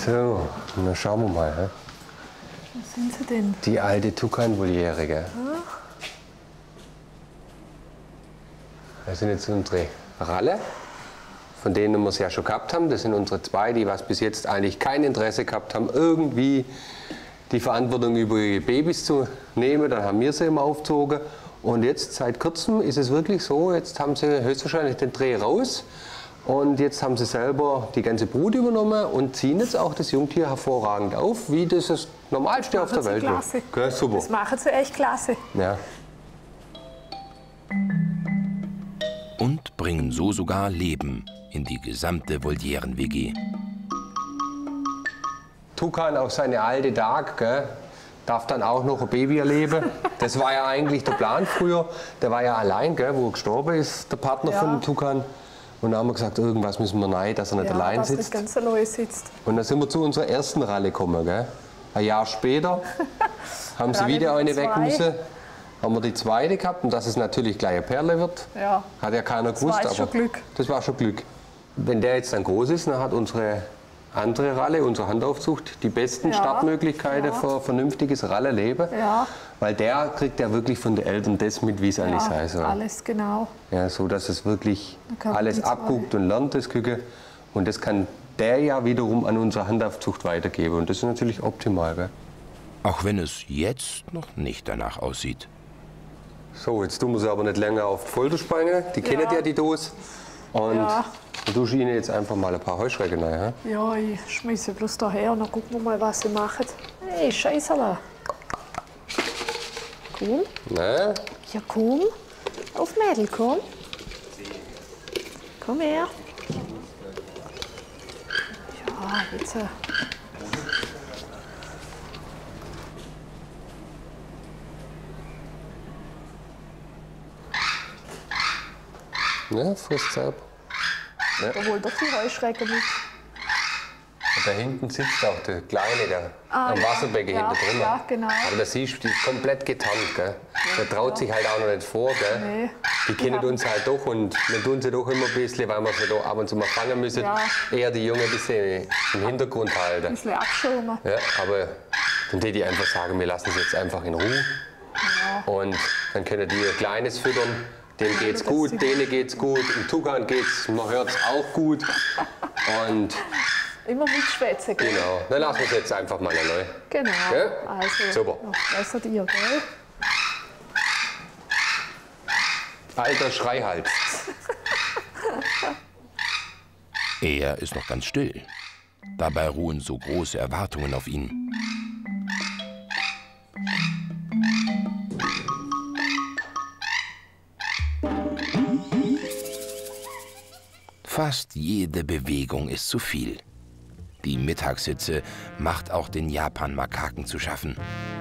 So, na schauen wir mal. Hä? Was sind sie denn? Die alte Tukan-Voliere, gell? Das sind jetzt unsere Ralle, von denen wir es ja schon gehabt haben. Das sind unsere zwei, die was bis jetzt eigentlich kein Interesse gehabt haben, irgendwie die Verantwortung über ihre Babys zu nehmen. Dann haben wir sie immer aufgezogen. Und jetzt, seit kurzem, ist es wirklich so, jetzt haben sie höchstwahrscheinlich den Dreh raus. Und jetzt haben sie selber die ganze Brut übernommen und ziehen jetzt auch das Jungtier hervorragend auf, wie das Normalste auf der Welt klasse. ist. Okay, super. Das machen sie echt klasse. Ja. Und bringen so sogar Leben in die gesamte Volieren-WG. Tukan auf seine alte Tag, gell, darf dann auch noch ein Baby erleben. Das war ja eigentlich der Plan früher. Der war ja allein, gell, wo er gestorben ist, der Partner von dem Tukan. Und dann haben wir gesagt, irgendwas müssen wir rein, dass er nicht allein sitzt. Dass nicht ganz allein sitzt. Und dann sind wir zu unserer ersten Ralle gekommen. Gell. Ein Jahr später haben sie wieder eine weg müssen. Haben wir die zweite gehabt und dass es natürlich gleich eine Perle wird, Ja. hat ja keiner gewusst. Das war schon Glück. Das war schon Glück. Wenn der jetzt dann groß ist, dann hat unsere andere Ralle, unsere Handaufzucht, die besten Startmöglichkeiten für ein vernünftiges Ralleleben. Ja. Weil der kriegt ja wirklich von den Eltern das mit, wie es eigentlich sein soll. Alles genau. Ja, so dass es wirklich kann alles die zwei. abguckt und lernt, das Küken. Und das kann der ja wiederum an unsere Handaufzucht weitergeben. Und das ist natürlich optimal. Gell? Auch wenn es jetzt noch nicht danach aussieht. So, jetzt tun wir sie aber nicht länger auf die Folter spannen. Die kennen ja die Dose. Und du tust ihnen jetzt einfach mal ein paar Heuschrecken rein. He? Ja, ich schmeiße bloß daher und dann gucken wir mal, was sie machen. Hey, Scheißerla. Komm. Ne? Ja, komm. Auf, Mädel, komm. Komm her. Ja, jetzt. Ne, frisst selber. Ja. Da holt doch die Heuschrecke mit. Und da hinten sitzt auch der Kleine, der am Wasserbecken hinten drin. Ja, genau. Aber das siehst du, die ist komplett getarnt. Gell? Der traut sich halt auch noch nicht vor. Gell? Nee. Die kennen uns halt doch und wir tun sie doch immer ein bisschen, weil wir sie da ab und zu mal fangen müssen. Ja. Eher die Jungen ein bisschen im Hintergrund halten. Ein bisschen abschirmen. Ja, aber dann würde ich einfach sagen, wir lassen sie jetzt einfach in Ruhe. Ja. Und dann können die ihr Kleines füttern. Dem geht's gut, denen geht's gut, im Tukan geht's, man hört's auch gut. Und immer mitschwätzen, gell? genau, dann lassen wir es jetzt einfach mal neu. Genau. Gell? Also, Super. noch besser dir, gell? Alter Schreihals. Er ist noch ganz still. Dabei ruhen so große Erwartungen auf ihn. Fast jede Bewegung ist zu viel. Die Mittagshitze macht auch den Japan-Makaken zu schaffen.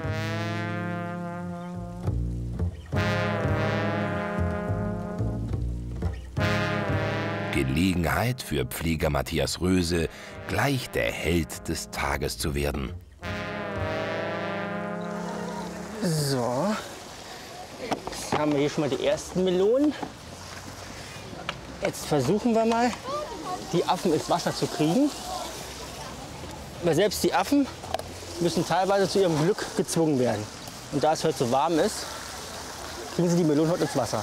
Gelegenheit für Pfleger Matthias Röse, gleich der Held des Tages zu werden. So, jetzt haben wir hier schon mal die ersten Melonen. Jetzt versuchen wir mal, die Affen ins Wasser zu kriegen. Aber selbst die Affen müssen teilweise zu ihrem Glück gezwungen werden. Und da es heute so warm ist, kriegen sie die Melonen heute ins Wasser.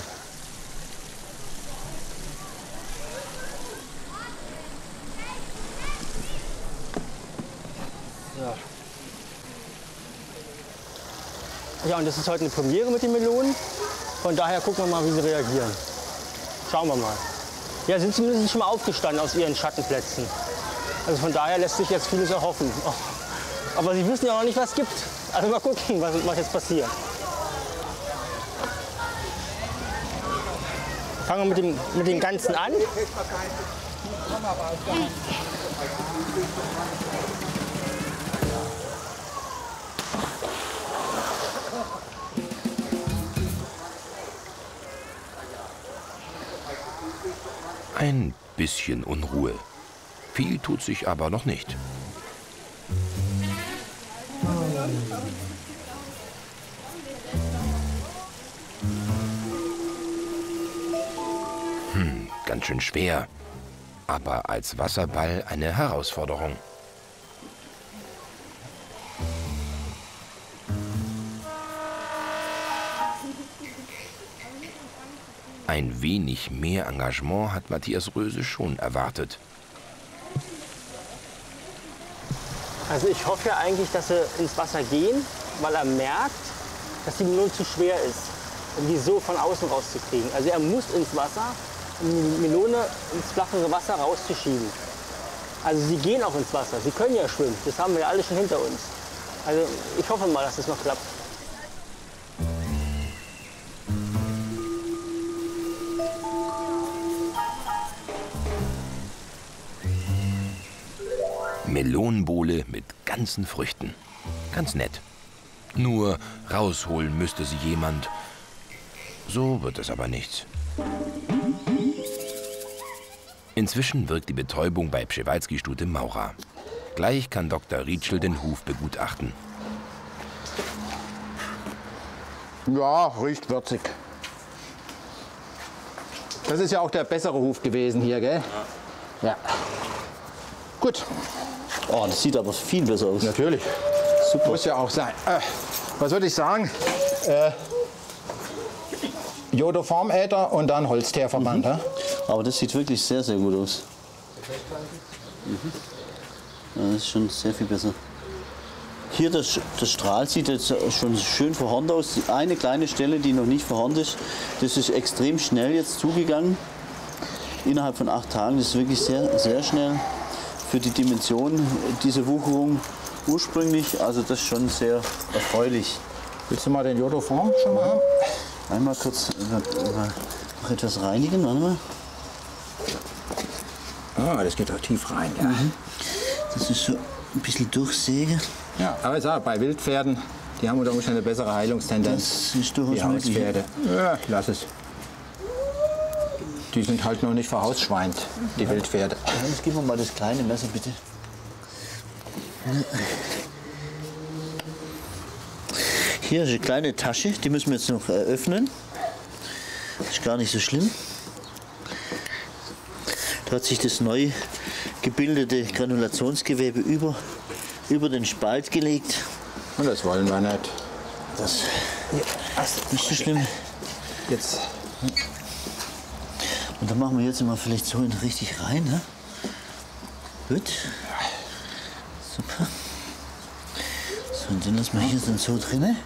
Ja, und das ist heute eine Premiere mit den Melonen. Von daher gucken wir mal, wie sie reagieren. Schauen wir mal. Ja, sind zumindest schon mal aufgestanden aus ihren Schattenplätzen. Also von daher lässt sich jetzt vieles erhoffen. Aber sie wissen ja noch nicht, was es gibt. Also mal gucken, was jetzt passiert. Fangen wir mit dem Ganzen an. Ein bisschen Unruhe. Viel tut sich aber noch nicht. Ganz schön schwer. Aber als Wasserball eine Herausforderung. Ein wenig mehr Engagement hat Matthias Röse schon erwartet. Also ich hoffe ja eigentlich, dass sie ins Wasser gehen, weil er merkt, dass die Melone zu schwer ist, um die so von außen rauszukriegen. Also er muss ins Wasser, um die Melone ins flachere Wasser rauszuschieben. Also sie gehen auch ins Wasser, sie können ja schwimmen, das haben wir ja alle schon hinter uns. Also ich hoffe mal, dass das noch klappt. Melonenbowle mit ganzen Früchten. Ganz nett. Nur rausholen müsste sie jemand. So wird es aber nichts. Inzwischen wirkt die Betäubung bei Przewalski-Stute Maurer. Gleich kann Dr. Rietschel den Huf begutachten. Ja, riecht würzig. Das ist ja auch der bessere Huf gewesen hier, gell? Ja. Gut. Oh, das sieht aber viel besser aus. Natürlich. Super. Muss ja auch sein. Was würde ich sagen? Jodoformäther und dann Holzteerverband. Aber das sieht wirklich sehr, sehr gut aus. Ja, das ist schon sehr viel besser. Hier, das Strahl sieht jetzt schon schön vorhanden aus. Eine kleine Stelle, die noch nicht vorhanden ist, das ist extrem schnell jetzt zugegangen. Innerhalb von 8 Tagen, das ist wirklich sehr, sehr schnell. Für die Dimension dieser Wucherung ursprünglich, also das ist schon sehr erfreulich. Willst du mal den Jodoform schon mal haben? Einmal kurz noch etwas reinigen, warte mal. Ah, das geht auch tief rein, ja. Das ist so ein bisschen durchsäge. Ja, aber ich sag, bei Wildpferden, die haben unter Umständen eine bessere Heilungstendenz. Das ist durchaus die möglich. Hauspferde. Ja, lass es. Die sind halt noch nicht verhausschweint, die Wildpferde. Ja, jetzt gib mir mal das kleine Messer, bitte. Hier ist eine kleine Tasche, die müssen wir jetzt noch öffnen. Ist gar nicht so schlimm. Da hat sich das neu gebildete Granulationsgewebe über den Spalt gelegt. Und das wollen wir nicht. Das ist nicht so schlimm. Jetzt. Und dann machen wir jetzt mal vielleicht so richtig rein. Ne? Gut. Super. So, und dann lassen wir hier so drin.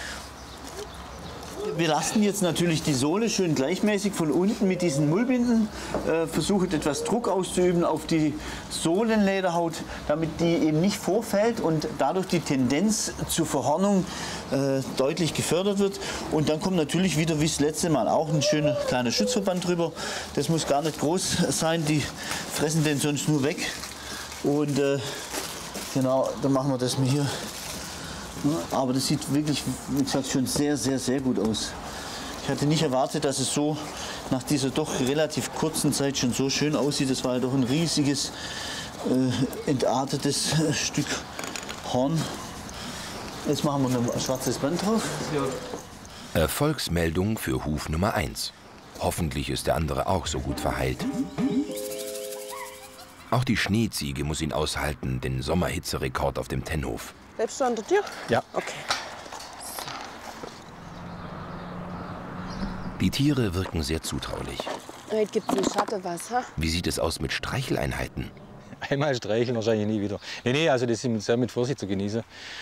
Wir lassen jetzt natürlich die Sohle schön gleichmäßig von unten mit diesen Mullbinden. Versuchen etwas Druck auszuüben auf die Sohlenlederhaut, damit die eben nicht vorfällt und dadurch die Tendenz zur Verhornung deutlich gefördert wird. Und dann kommt natürlich wieder wie das letzte Mal auch ein schöner kleiner Schutzverband drüber. Das muss gar nicht groß sein, die fressen den sonst nur weg. Und genau, dann machen wir das mal hier. Aber das sieht wirklich, wie gesagt, schon sehr, sehr, sehr gut aus. Ich hatte nicht erwartet, dass es so nach dieser doch relativ kurzen Zeit schon so schön aussieht. Das war ja doch ein riesiges, entartetes Stück Horn. Jetzt machen wir ein schwarzes Band drauf. Erfolgsmeldung für Huf Nummer 1. Hoffentlich ist der andere auch so gut verheilt. Auch die Schneeziege muss ihn aushalten, den Sommerhitzerekord auf dem Tennhof. Bleibst du an der Tür? Ja. Okay. Die Tiere wirken sehr zutraulich. Heute gibt es ein Schattenwasser. Wie sieht es aus mit Streicheleinheiten? Einmal streicheln, wahrscheinlich nie wieder. Nee, also das ist sehr mit Vorsicht zu genießen.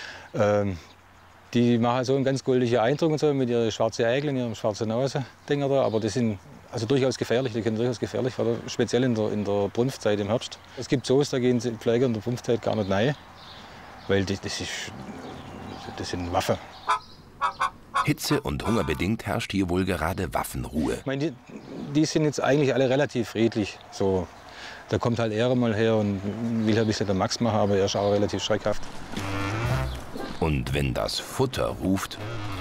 Die machen so einen ganz goldigen Eindruck und so mit ihren schwarzen Eigeln, ihren schwarzen Nase-Dinger da. Aber das sind also durchaus gefährlich, die können durchaus gefährlich werden, speziell in der Brunftzeit im Herbst. Es gibt Zoos, da gehen die Pfleger in der Brunftzeit gar nicht rein. Weil das sind Waffen. Hitze und Hunger bedingt herrscht hier wohl gerade Waffenruhe. Ich meine, die sind jetzt eigentlich alle relativ friedlich. So, da kommt halt er mal her und will ein bisschen den Max machen, aber er ist auch relativ schreckhaft. Und wenn das Futter ruft,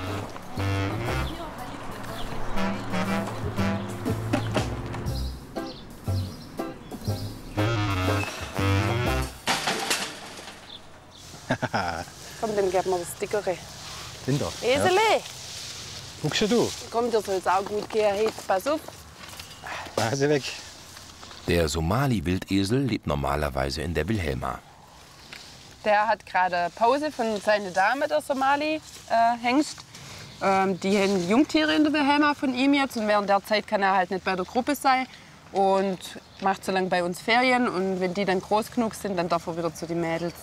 Komm, dann geben wir das Dickere. Linda. Eseli! Guckst du? Komm, dir soll es auch gut gehen heute. Pass auf. Nase weg. der Somali-Wildesel lebt normalerweise in der Wilhelma. Der hat gerade Pause von seiner Dame, der Somali-Hengst. Die haben Jungtiere in der Wilhelma von ihm jetzt und während der Zeit kann er halt nicht bei der Gruppe sein und macht so lange bei uns Ferien und wenn die dann groß genug sind, dann darf er wieder zu den Mädels.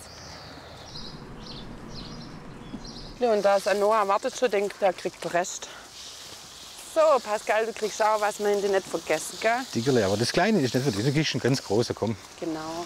Ja, und da ist Noah wartet schon, denkt, der kriegt den Rest. So, Pascal, du kriegst auch was, wir haben nicht vergessen, gell? Dickerle, aber das Kleine ist nicht für dich, du kriegst einen ganz großen, komm. Genau.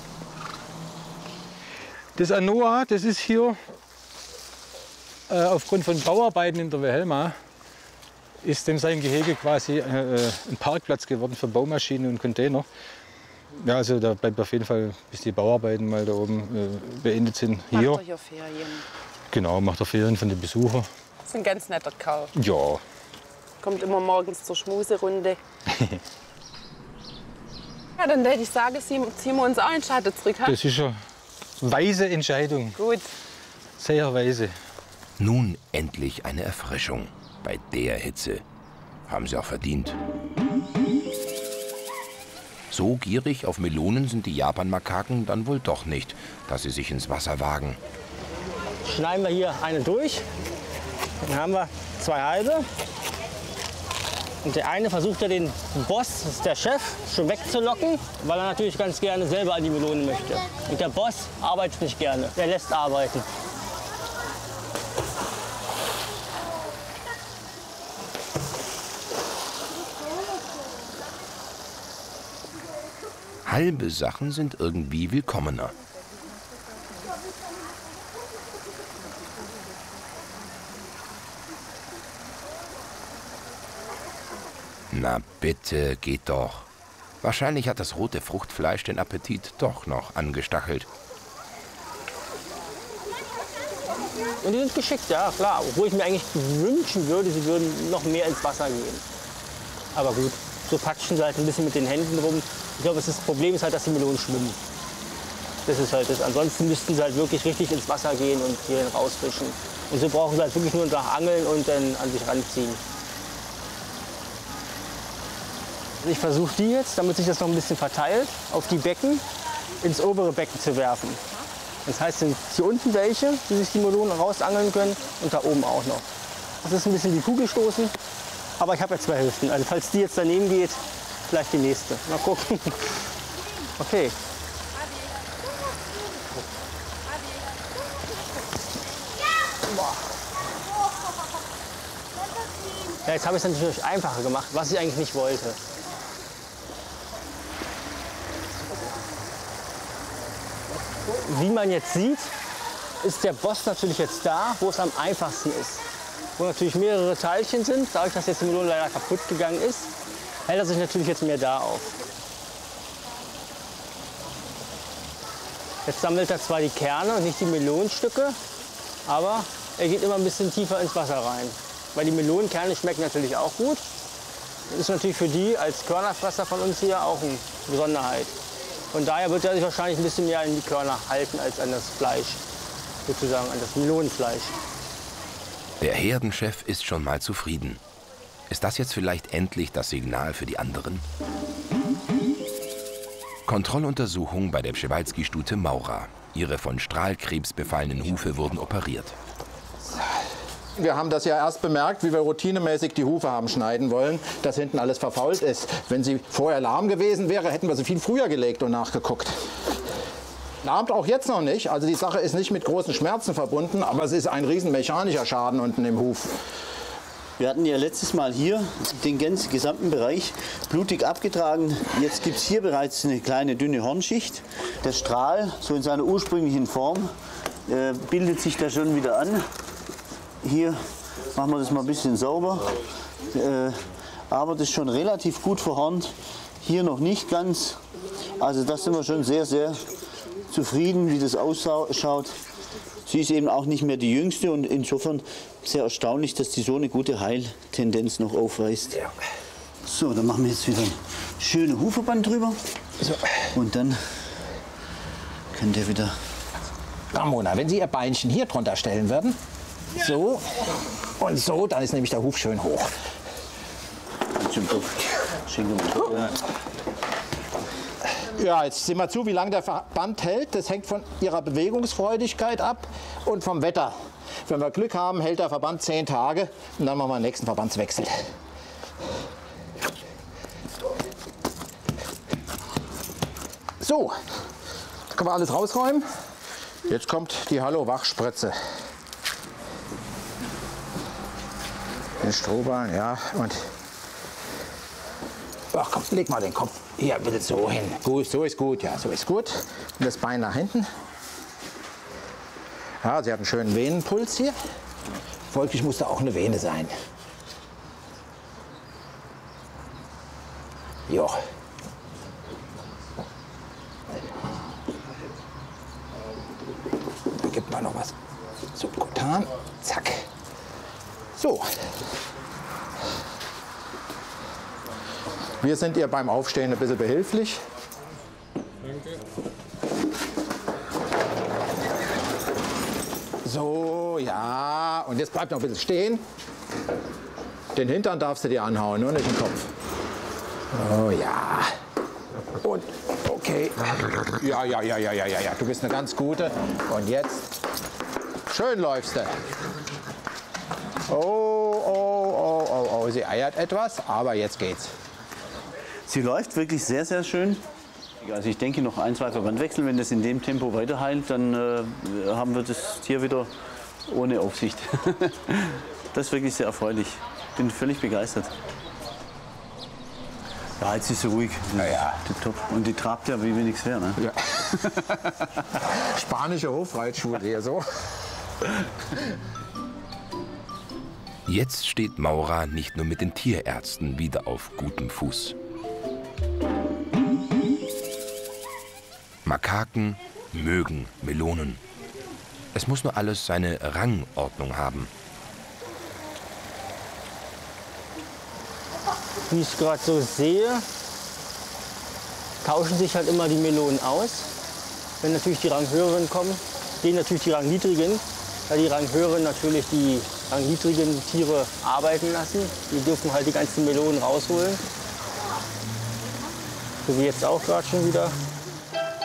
Das Anoa, das ist hier aufgrund von Bauarbeiten in der Wilhelma, ist dem sein Gehege quasi ein Parkplatz geworden für Baumaschinen und Container. Ja, also da bleibt auf jeden Fall, bis die Bauarbeiten mal da oben beendet sind, hier. Macht er hier Ferien. Genau, macht er Ferien von den Besuchern. Das ist ein ganz netter Kerl. Ja. Kommt immer morgens zur Schmuserunde. Ja, dann würde ich sagen, ziehen wir uns auch in den Schatten zurück. Ha? Das ist eine weise Entscheidung. Gut. Sehr weise. Nun endlich eine Erfrischung. Bei der Hitze. Haben sie auch verdient. So gierig auf Melonen sind die Japan-Makaken dann wohl doch nicht, dass sie sich ins Wasser wagen. Schneiden wir hier eine durch. Dann haben wir 2 halbe. Und der eine versucht ja den Boss, das ist der Chef, schon wegzulocken, weil er natürlich ganz gerne selber an die Melone möchte. Und der Boss arbeitet nicht gerne, der lässt arbeiten. Halbe Sachen sind irgendwie willkommener. Na bitte, geht doch. Wahrscheinlich hat das rote Fruchtfleisch den Appetit doch noch angestachelt. Und die sind geschickt, ja klar. Obwohl ich mir eigentlich wünschen würde, sie würden noch mehr ins Wasser gehen. Aber gut, so patschen sie halt ein bisschen mit den Händen rum. Ich glaube, das Problem ist halt, dass die Melonen schwimmen. Das ist halt das. Ansonsten müssten sie halt wirklich richtig ins Wasser gehen und hier rausfischen. Und so brauchen sie halt wirklich nur nach Angeln und dann an sich ranziehen. Ich versuche die jetzt, damit sich das noch ein bisschen verteilt, auf die Becken ins obere Becken zu werfen. Das heißt, sind hier unten welche, die sich die Melonen rausangeln können und da oben auch noch. Das ist ein bisschen die Kugel stoßen, aber ich habe ja 2 Hälften. Also falls die jetzt daneben geht, vielleicht die nächste. Mal gucken. Okay. Ja, jetzt habe ich es natürlich einfacher gemacht, was ich eigentlich nicht wollte. Wie man jetzt sieht, ist der Boss natürlich jetzt da, wo es am einfachsten ist. Wo natürlich mehrere Teilchen sind, dadurch, dass jetzt die Melone leider kaputt gegangen ist, hält er sich natürlich jetzt mehr da auf. Jetzt sammelt er zwar die Kerne und nicht die Melonenstücke, aber er geht immer ein bisschen tiefer ins Wasser rein. Weil die Melonenkerne schmecken natürlich auch gut. Das ist natürlich für die als Körnerfresser von uns hier auch eine Besonderheit. Von daher wird er sich wahrscheinlich ein bisschen mehr an die Körner halten als an das Fleisch, sozusagen an das Melonenfleisch. Der Herdenchef ist schon mal zufrieden. Ist das jetzt vielleicht endlich das Signal für die anderen? Kontrolluntersuchung bei der Przewalski-Stute Maura. Ihre von Strahlkrebs befallenen Hufe wurden operiert. Wir haben das ja erst bemerkt, wie wir routinemäßig die Hufe haben schneiden wollen, dass hinten alles verfault ist. Wenn sie vorher lahm gewesen wäre, hätten wir sie viel früher gelegt und nachgeguckt. Lahmt auch jetzt noch nicht, also die Sache ist nicht mit großen Schmerzen verbunden, aber es ist ein riesen mechanischer Schaden unten im Huf. Wir hatten ja letztes Mal hier den gesamten Bereich blutig abgetragen. Jetzt gibt es hier bereits eine kleine dünne Hornschicht. Der Strahl, so in seiner ursprünglichen Form, bildet sich da schon wieder an. Hier machen wir das mal ein bisschen sauber, aber das ist schon relativ gut verhornt. Hier noch nicht ganz, also das sind wir schon sehr, sehr zufrieden, wie das ausschaut. Sie ist eben auch nicht mehr die jüngste und insofern sehr erstaunlich, dass die so eine gute Heiltendenz noch aufweist. So, dann machen wir jetzt wieder ein schönes Hufverband drüber und dann könnt ihr wieder... Ramona, wenn Sie Ihr Beinchen hier drunter stellen würden, so und so, dann ist nämlich der Huf schön hoch. Ja, jetzt sehen wir zu, wie lange der Verband hält. Das hängt von Ihrer Bewegungsfreudigkeit ab und vom Wetter. Wenn wir Glück haben, hält der Verband 10 Tage und dann machen wir den nächsten Verbandswechsel. So, jetzt können wir alles rausräumen. Jetzt kommt die Hallo-Wach-Spritze. Den Strohballen, ja, und ach komm, leg mal den Kopf hier bitte so hin. Gut, so ist gut, ja, so ist gut. Und das Bein nach hinten. Ja, sie hat einen schönen Venenpuls hier. Folglich muss da auch eine Vene sein. Jo. Da gibt man noch was. Subkutan. Zack. So. Wir sind ihr beim Aufstehen ein bisschen behilflich. Danke. So, ja. Und jetzt bleibt noch ein bisschen stehen. Den Hintern darfst du dir anhauen, nur nicht den Kopf. Oh ja. Und okay. Ja. Du bist eine ganz gute. Und jetzt schön läufst du. Oh. Sie eiert etwas, aber jetzt geht's. Sie läuft wirklich sehr, sehr schön. Also ich denke noch 1, 2 Verbandwechsel, wenn das in dem Tempo weiter heilt, dann haben wir das Tier wieder ohne Aufsicht. Das ist wirklich sehr erfreulich. Bin völlig begeistert. Ja, jetzt ist sie ruhig. Ja. Top. Und die trabt ja wie nichts mehr. Ne? Ja. Spanische Hofreitschule hier so. Jetzt steht Maura nicht nur mit den Tierärzten wieder auf gutem Fuß. Makaken mögen Melonen. Es muss nur alles seine Rangordnung haben. Wie ich gerade so sehe, tauschen sich halt immer die Melonen aus. Wenn natürlich die Ranghöheren kommen, gehen natürlich die Rangniedrigen, weil die Ranghöheren natürlich die rangniedrigen Tiere arbeiten lassen. Die dürfen halt die ganzen Melonen rausholen. So wie jetzt auch gerade schon wieder.